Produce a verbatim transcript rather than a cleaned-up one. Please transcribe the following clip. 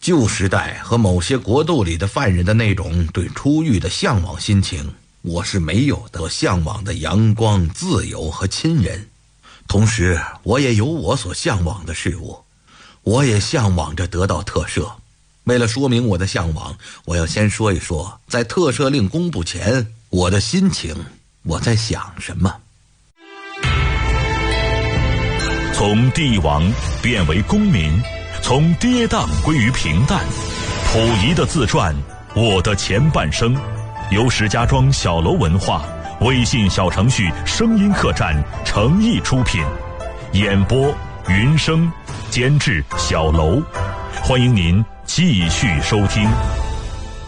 旧时代和某些国度里的犯人的那种对出狱的向往心情，我是没有的。我向往的阳光、自由和亲人，同时我也有我所向往的事物。我也向往着得到特赦。为了说明我的向往，我要先说一说，在特赦令公布前，我的心情，我在想什么。 从帝王变为公民，从跌宕归于平淡。溥仪的自传《我的前半生》，由石家庄小楼文化微信小程序声音客栈诚意出品，演播云生，监制小楼。欢迎您继续收听。